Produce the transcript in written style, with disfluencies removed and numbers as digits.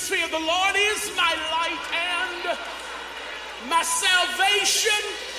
fear. The Lord is my light and my salvation.